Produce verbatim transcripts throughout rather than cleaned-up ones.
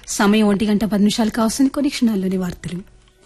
సమయం ఒంటి గంట పది నిమిషాలు కావస్తుంది. కొన్ని క్షణాల్లోని వార్తలు.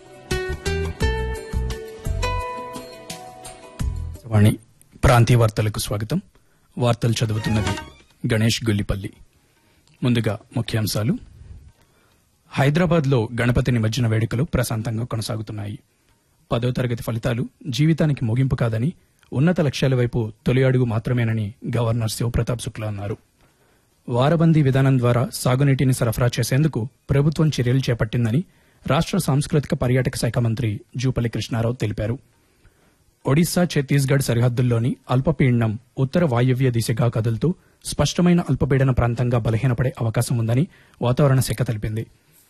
వాణి ప్రాంతీయ వార్తలకు స్వాగతం. వార్తలు చదువుతున్నది గణేష్ గుల్లిపల్లి. ముందుగా ముఖ్యాంశాలు. హైదరాబాద్ లో గణపతి నిమజ్జన వేడుకలు ప్రశాంతంగా కొనసాగుతున్నాయి. పదో తరగతి ఫలితాలు జీవితానికి ముగింపు కాదని, ఉన్నత లక్ష్యాల వైపు తొలి అడుగు మాత్రమేనని గవర్నర్ శివప్రతాప్ శుక్లా అన్నారు. వారబందీ విధానం ద్వారా సాగునీటిని సరఫరా చేసేందుకు ప్రభుత్వం చర్యలు చేపట్టిందని రాష్ట సాంస్కృతిక పర్యాటక శాఖ మంత్రి జూపల్లి కృష్ణారావు తెలిపారు. ఒడిశా ఛత్తీస్గఢ్ సరిహద్దుల్లోని అల్పపీడనం ఉత్తర వాయవ్య దిశగా కదులుతూ స్పష్టమైన అల్పపీడన ప్రాంతంగా బలహీనపడే అవకాశం ఉందని వాతావరణ శాఖ తెలిపింది.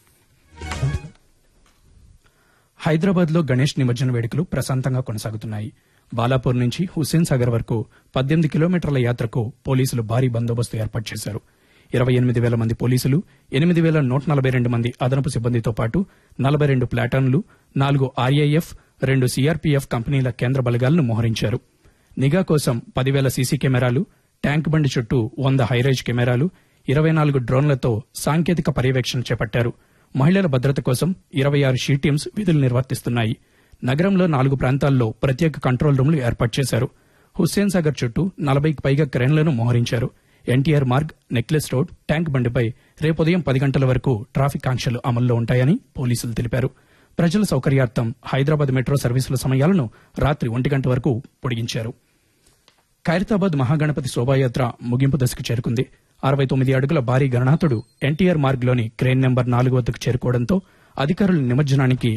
హైదరాబాద్ లో గణేష్ నిమజ్జన వేడుకలు ప్రశాంతంగా కొనసాగుతున్నాయి. బాలాపూర్ నుంచి హుస్సేన్ సాగర్ వరకు పద్దెనిమిది కిలోమీటర్ల యాత్రకు పోలీసులు భారీ బందోబస్తు ఏర్పాటు చేశారు. ఇరవై ఎనిమిది వేల మంది పోలీసులు, ఎనిమిది వేల నూట నలభై రెండు మంది అదనపు సిబ్బందితో పాటు నలభై రెండు ప్లాటాన్లు, నాలుగు ఆర్ఐఎఫ్, రెండు సీఆర్పీఎఫ్ కంపెనీల కేంద్ర బలగాలను మోహరించారు. నిఘా కోసం పదివేల సీసీ కెమెరాలు, ట్యాంక్ బండి చుట్టూ వంద హైరేజ్ కెమెరాలు, ఇరవై నాలుగు డ్రోన్లతో సాంకేతిక పర్యవేక్షణ చేపట్టారు. మహిళల భద్రత కోసం ఇరవై ఆరు షీ టీమ్స్ విధులు నిర్వర్తిస్తున్నాయి. నగరంలో నాలుగు ప్రాంతాల్లో ప్రత్యేక కంట్రోల్ రూమ్లు ఏర్పాటు చేశారు. హుస్సేన్ సాగర్ చుట్టూ నలభైకి పైగా క్రేన్లను మోహరించారు. NTR Marg, necklace road, tank బండిపై రేపు ఉదయం పది గంటల వరకు ట్రాఫిక్ ఆంక్షలు అమల్లో ఉంటాయని పోలీసులు తెలిపారు. ప్రజల సౌకర్యార్థం హైదరాబాద్ మెట్రో సర్వీసుల సమయాలను రాత్రి ఒంటి గంట వరకు పొడిగించారు. ఖైరతాబాద్ మహాగణపతి శోభాయాత్ర ముగింపు దశకు చేరుకుంది. అరవై తొమ్మిది అడుగుల భారీ గణనాథుడు ఎన్టీఆర్ మార్గ్లోని క్రేన్ నెంబర్ నాలుగు వద్దకు చేరుకోవడంతో అధికారులు నిమజ్జనానికి